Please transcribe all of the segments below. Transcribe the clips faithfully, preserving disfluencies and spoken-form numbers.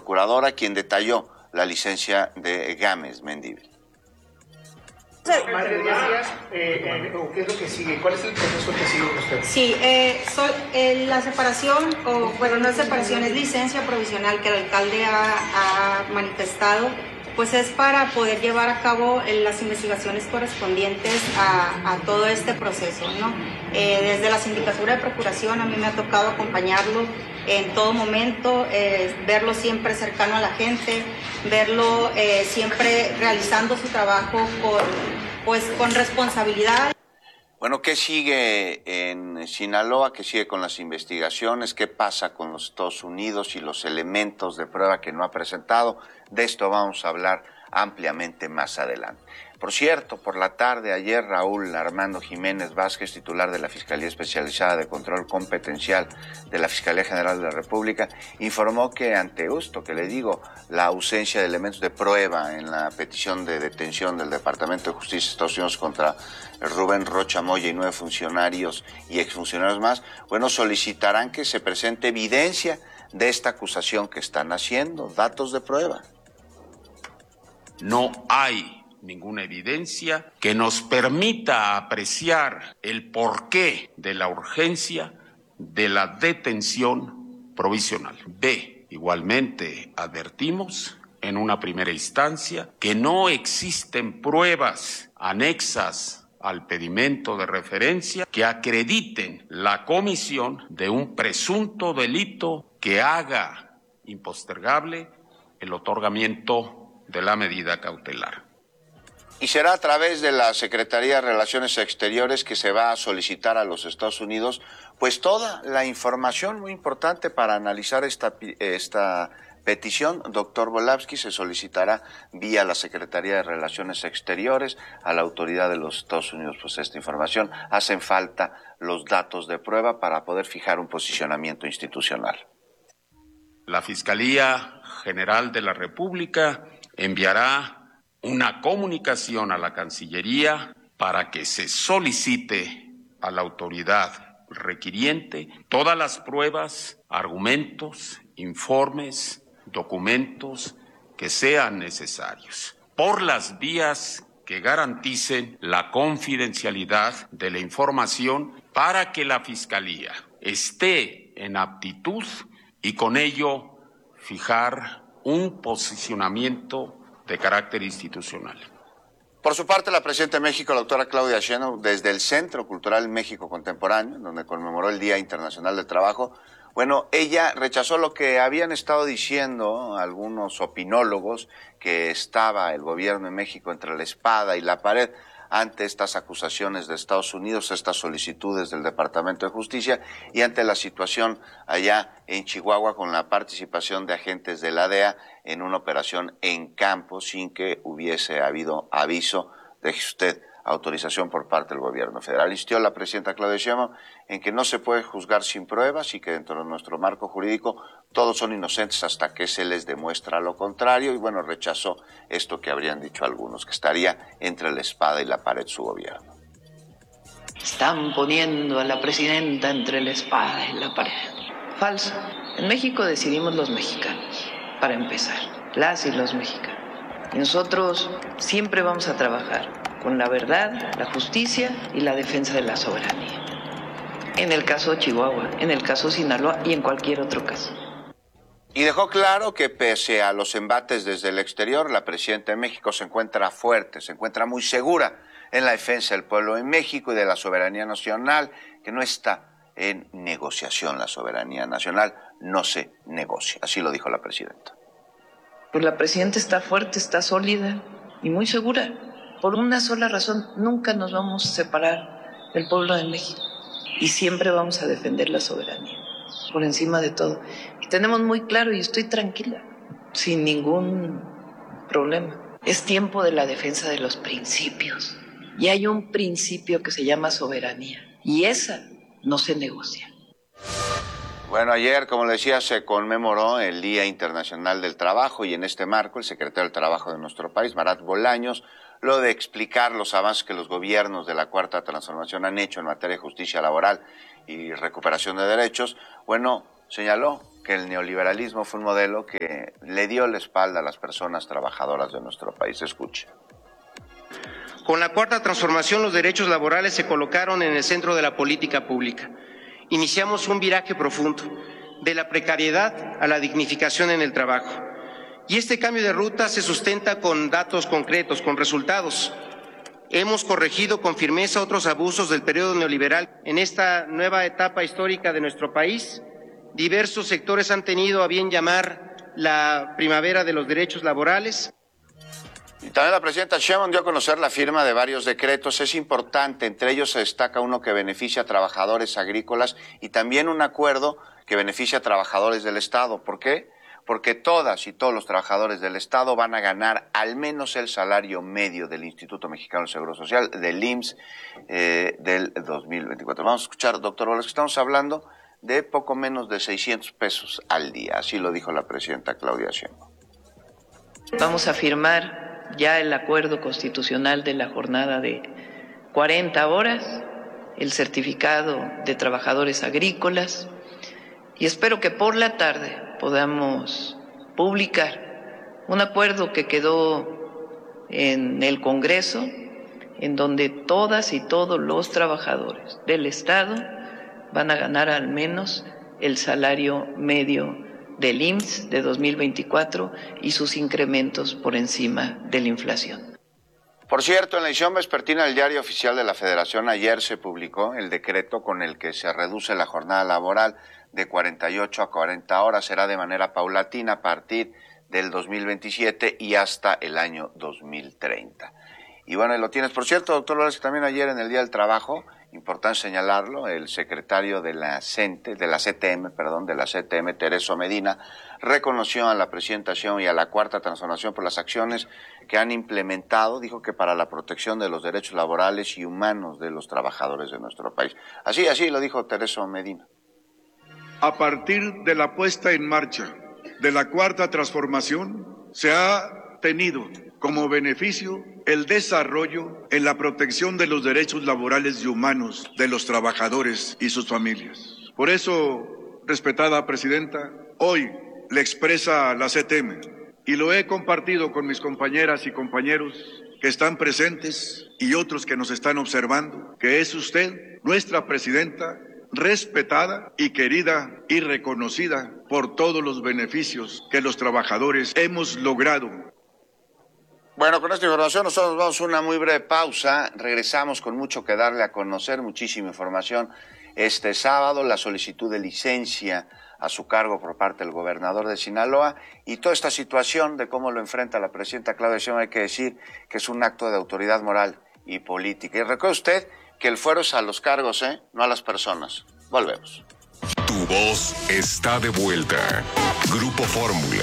procuradora, quien detalló la licencia de Gámez Mendívil. Madre, decías, eh, eh, ¿qué es lo que sigue? ¿Cuál es el proceso que sigue usted? Sí, eh, so, eh, la separación, o bueno, no es separación, es licencia provisional que el alcalde ha, ha manifestado, pues es para poder llevar a cabo eh, las investigaciones correspondientes a, a todo este proceso, ¿no? Eh, desde la sindicatura de procuración a mí me ha tocado acompañarlo en todo momento, eh, verlo siempre cercano a la gente, verlo eh, siempre realizando su trabajo con, pues, con responsabilidad. Bueno, ¿qué sigue en Sinaloa? ¿Qué sigue con las investigaciones? ¿Qué pasa con los Estados Unidos y los elementos de prueba que no ha presentado? De esto vamos a hablar ampliamente más adelante. Por cierto, por la tarde ayer Raúl Armando Jiménez Vázquez, titular de la Fiscalía Especializada de Control Competencial de la Fiscalía General de la República, informó que ante esto que le digo, la ausencia de elementos de prueba en la petición de detención del Departamento de Justicia de Estados Unidos contra Rubén Rocha Moya y nueve funcionarios y exfuncionarios más, bueno, solicitarán que se presente evidencia de esta acusación que están haciendo, datos de prueba. No hay ninguna evidencia que nos permita apreciar el porqué de la urgencia de la detención provisional. B. Igualmente advertimos en una primera instancia que no existen pruebas anexas al pedimento de referencia que acrediten la comisión de un presunto delito que haga impostergable el otorgamiento de la medida cautelar. Y será a través de la Secretaría de Relaciones Exteriores que se va a solicitar a los Estados Unidos pues toda la información muy importante para analizar esta, esta petición. Doctor Volabsky, se solicitará vía la Secretaría de Relaciones Exteriores a la autoridad de los Estados Unidos pues esta información. Hacen falta los datos de prueba para poder fijar un posicionamiento institucional. La Fiscalía General de la República enviará una comunicación a la Cancillería para que se solicite a la autoridad requiriente todas las pruebas, argumentos, informes, documentos que sean necesarios, por las vías que garanticen la confidencialidad de la información para que la Fiscalía esté en aptitud y con ello fijar un posicionamiento de carácter institucional. Por su parte, la presidenta de México, la doctora Claudia Sheinbaum, desde el Centro Cultural México Contemporáneo, donde conmemoró el Día Internacional del Trabajo, bueno, ella rechazó lo que habían estado diciendo algunos opinólogos, que estaba el gobierno de México entre la espada y la pared ante estas acusaciones de Estados Unidos, estas solicitudes del Departamento de Justicia y ante la situación allá en Chihuahua con la participación de agentes de la D E A en una operación en campo sin que hubiese habido aviso, deje usted, autorización por parte del gobierno federal. Insistió la presidenta Claudia Sheinbaum en que no se puede juzgar sin pruebas y que dentro de nuestro marco jurídico todos son inocentes hasta que se les demuestra lo contrario y bueno, rechazó esto que habrían dicho algunos, que estaría entre la espada y la pared su gobierno. Están poniendo a la presidenta entre la espada y la pared. Falso. En México decidimos los mexicanos, para empezar, las y los mexicanos. Y nosotros siempre vamos a trabajar con la verdad, la justicia y la defensa de la soberanía. En el caso de Chihuahua, en el caso de Sinaloa y en cualquier otro caso. Y dejó claro que pese a los embates desde el exterior, la presidenta de México se encuentra fuerte, se encuentra muy segura en la defensa del pueblo de México y de la soberanía nacional, que no está en negociación. La soberanía nacional no se negocia, así lo dijo la presidenta. Pues la presidenta está fuerte, está sólida y muy segura. Por una sola razón, nunca nos vamos a separar del pueblo de México y siempre vamos a defender la soberanía, por encima de todo. Y tenemos muy claro, y estoy tranquila, sin ningún problema. Es tiempo de la defensa de los principios. Y hay un principio que se llama soberanía, y esa no se negocia. Bueno, ayer, como le decía, se conmemoró el Día Internacional del Trabajo y en este marco el secretario del Trabajo de nuestro país, Marat Bolaños, lo de explicar los avances que los gobiernos de la Cuarta Transformación han hecho en materia de justicia laboral y recuperación de derechos, bueno, señaló que el neoliberalismo fue un modelo que le dio la espalda a las personas trabajadoras de nuestro país. Escuche. Con la cuarta transformación, los derechos laborales se colocaron en el centro de la política pública. Iniciamos un viraje profundo, de la precariedad a la dignificación en el trabajo. Y este cambio de ruta se sustenta con datos concretos, con resultados. Hemos corregido con firmeza otros abusos del periodo neoliberal. En esta nueva etapa histórica de nuestro país, diversos sectores han tenido a bien llamar la primavera de los derechos laborales. Y también la presidenta Sheinbaum dio a conocer la firma de varios decretos. Es importante, entre ellos se destaca uno que beneficia a trabajadores agrícolas y también un acuerdo que beneficia a trabajadores del Estado. ¿Por qué? Porque todas y todos los trabajadores del Estado van a ganar al menos el salario medio del Instituto Mexicano del Seguro Social, del I M S S, eh, del dos mil veinticuatro. Vamos a escuchar, doctor Bolas, que estamos hablando de poco menos de seiscientos pesos al día. Así lo dijo la presidenta Claudia Sheinbaum. Vamos a firmar ya el acuerdo constitucional de la jornada de cuarenta horas, el certificado de trabajadores agrícolas, y espero que por la tarde podamos publicar un acuerdo que quedó en el Congreso, en donde todas y todos los trabajadores del Estado van a ganar al menos el salario medio del I M S S de dos mil veinticuatro y sus incrementos por encima de la inflación. Por cierto, en la edición vespertina del Diario Oficial de la Federación ayer se publicó el decreto con el que se reduce la jornada laboral de cuarenta y ocho a cuarenta horas. Será de manera paulatina a partir del dos mil veintisiete y hasta el año dos mil treinta. Y bueno, y lo tienes. Por cierto, doctor López, también ayer en el Día del Trabajo, importante señalarlo, el secretario de la CENTE, de la C T M, perdón, de la C T M, Tereso Medina, reconoció a la presidenta Sheinbaum y a la Cuarta Transformación por las acciones que han implementado, dijo que para la protección de los derechos laborales y humanos de los trabajadores de nuestro país. Así, así lo dijo Tereso Medina. A partir de la puesta en marcha de la Cuarta Transformación, se ha tenido como beneficio el desarrollo en la protección de los derechos laborales y humanos de los trabajadores y sus familias. Por eso, respetada presidenta, hoy le expresa la C T M y lo he compartido con mis compañeras y compañeros que están presentes y otros que nos están observando, que es usted, nuestra presidenta, respetada y querida y reconocida por todos los beneficios que los trabajadores hemos logrado. Bueno, con esta información nosotros vamos a una muy breve pausa. Regresamos con mucho que darle a conocer, muchísima información. Este sábado, la solicitud de licencia a su cargo por parte del gobernador de Sinaloa y toda esta situación de cómo lo enfrenta la presidenta Claudia Sheinbaum, hay que decir que es un acto de autoridad moral y política. Y recuerde usted que el fuero es a los cargos, ¿eh? No a las personas. Volvemos. Tu voz está de vuelta. Grupo Fórmula.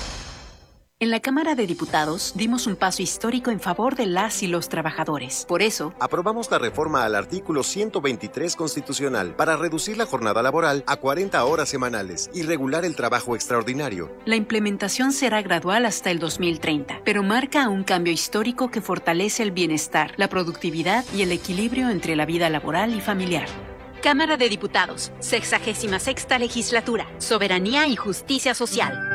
En la Cámara de Diputados dimos un paso histórico en favor de las y los trabajadores. Por eso, aprobamos la reforma al artículo ciento veintitrés constitucional para reducir la jornada laboral a cuarenta horas semanales y regular el trabajo extraordinario. La implementación será gradual hasta el dos mil treinta, pero marca un cambio histórico que fortalece el bienestar, la productividad y el equilibrio entre la vida laboral y familiar. Cámara de Diputados, sexagésima sexta legislatura, soberanía y justicia social.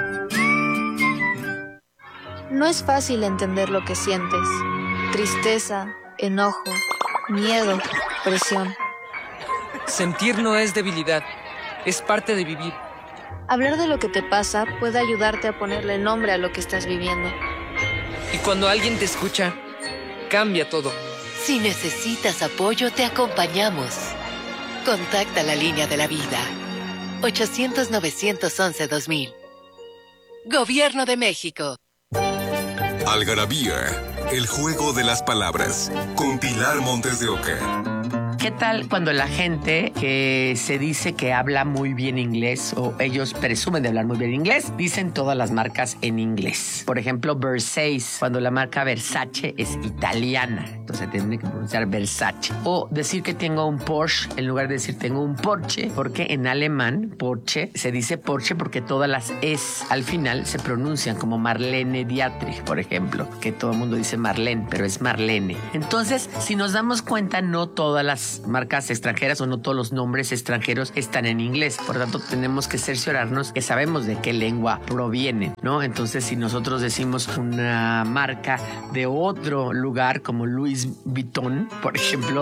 No es fácil entender lo que sientes. Tristeza, enojo, miedo, presión. Sentir no es debilidad, es parte de vivir. Hablar de lo que te pasa puede ayudarte a ponerle nombre a lo que estás viviendo. Y cuando alguien te escucha, cambia todo. Si necesitas apoyo, te acompañamos. Contacta la línea de la vida. ochocientos, novecientos once, dos mil. Gobierno de México. Algarabía, el juego de las palabras, con Pilar Montes de Oca. ¿Qué tal cuando la gente que se dice que habla muy bien inglés o ellos presumen de hablar muy bien inglés, dicen todas las marcas en inglés? Por ejemplo, Versace, cuando la marca Versace es italiana. correcto, se tiene que pronunciar Versace. O decir que tengo un Porsche en lugar de decir tengo un Porsche, porque en alemán Porsche se dice Porsche porque todas las es al final se pronuncian como Marlene Dietrich, por ejemplo, que todo el mundo dice Marlene, pero es Marlene. Entonces, si nos damos cuenta, no todas las marcas extranjeras o no todos los nombres extranjeros están en inglés. Por tanto, tenemos que cerciorarnos que sabemos de qué lengua provienen, ¿no? Entonces, si nosotros decimos una marca de otro lugar como Louis Vuitton, por ejemplo.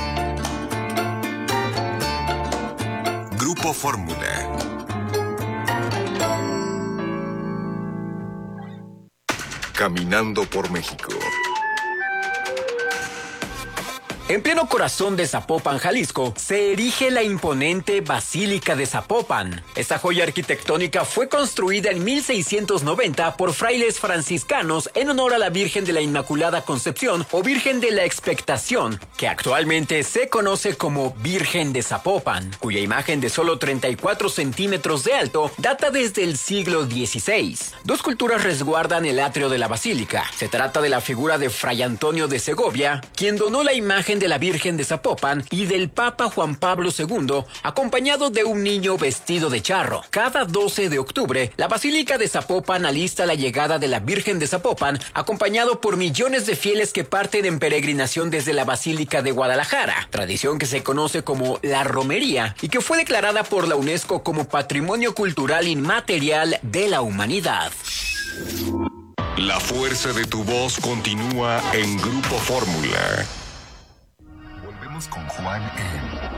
Grupo Fórmula. Caminando por México. En pleno corazón de Zapopan, Jalisco, se erige la imponente Basílica de Zapopan. Esta joya arquitectónica fue construida en mil seiscientos noventa por frailes franciscanos en honor a la Virgen de la Inmaculada Concepción o Virgen de la Expectación, que actualmente se conoce como Virgen de Zapopan, cuya imagen de solo treinta y cuatro centímetros de alto data desde el siglo dieciséis. Dos culturas resguardan el atrio de la basílica. Se trata de la figura de Fray Antonio de Segovia, quien donó la imagen de la Virgen de Zapopan, y del Papa Juan Pablo segundo, acompañado de un niño vestido de charro. Cada doce de octubre, la Basílica de Zapopan alista la llegada de la Virgen de Zapopan, acompañado por millones de fieles que parten en peregrinación desde la Basílica de Guadalajara, tradición que se conoce como la romería y que fue declarada por la UNESCO como Patrimonio Cultural Inmaterial de la Humanidad. La fuerza de tu voz continúa en Grupo Fórmula. Volvemos con Juan en